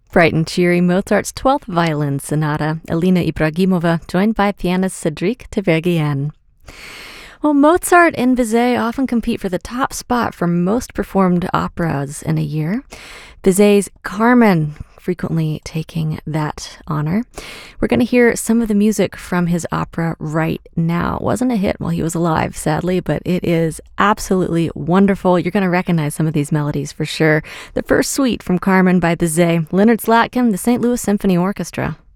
Bright and cheery Mozart's 12th Violin Sonata, Alina Ibragimova, joined by pianist Cédric Tiberghien. Well, Mozart and Bizet often compete for the top spot for most performed operas in a year. Bizet's Carmen frequently taking that honor. We're going to hear some of the music from his opera right now. It wasn't a hit while he was alive, sadly, but it is absolutely wonderful. You're going to recognize some of these melodies for sure. The first suite from Carmen by Bizet, Leonard Slatkin, the St. Louis Symphony Orchestra.